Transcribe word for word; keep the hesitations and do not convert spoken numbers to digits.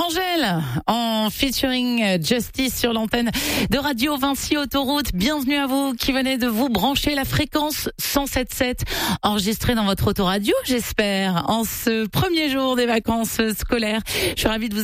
Angèle en featuring Justice sur l'antenne de Radio Vinci Autoroute. Bienvenue à vous qui venez de vous brancher la fréquence cent sept sept enregistrée dans votre autoradio, j'espère, en ce premier jour des vacances scolaires. Je suis ravie de vous